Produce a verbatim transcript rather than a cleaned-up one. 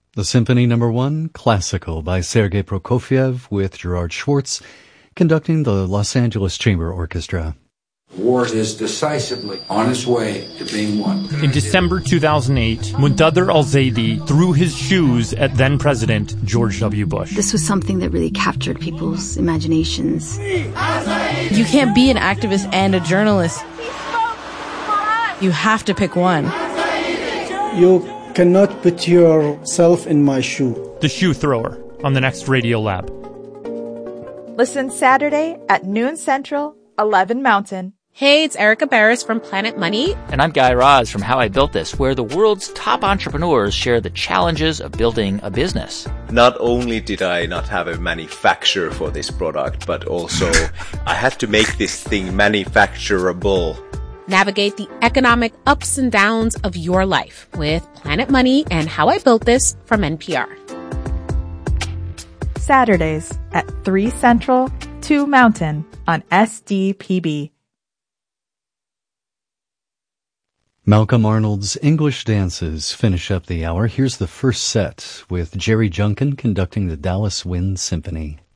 The Symphony Number One, Classical by Sergei Prokofiev with Gerard Schwartz conducting the Los Angeles Chamber Orchestra. War is decisively on its way to being won. In December two thousand eight, Muntadhir al-Zaidi threw his shoes at then-President George W. Bush. This was something that really captured people's imaginations. You can't be an activist and a journalist. You have to pick one. You cannot put yourself in my shoe. The Shoe Thrower on the next Radio Lab. Listen Saturday at noon Central, eleven Mountain. Hey, it's Erica Barris from Planet Money. And I'm Guy Raz from How I Built This, where the world's top entrepreneurs share the challenges of building a business. Not only did I not have a manufacturer for this product, but also I had to make this thing manufacturable. Navigate the economic ups and downs of your life with Planet Money and How I Built This from N P R. Saturdays at three Central, two Mountain on S D P B. Malcolm Arnold's English Dances finish up the hour. Here's the first set with Jerry Junkin conducting the Dallas Wind Symphony.